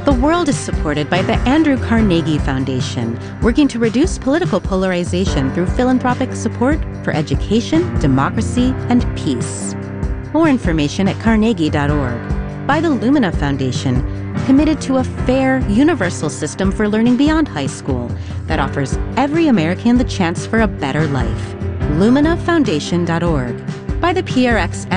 The world is supported by the Andrew Carnegie Foundation, working to reduce political polarization through philanthropic support for education, democracy, and peace. More information at carnegie.org. By the Lumina Foundation, committed to a fair, universal system for learning beyond high school that offers every American the chance for a better life. LuminaFoundation.org. By the PRX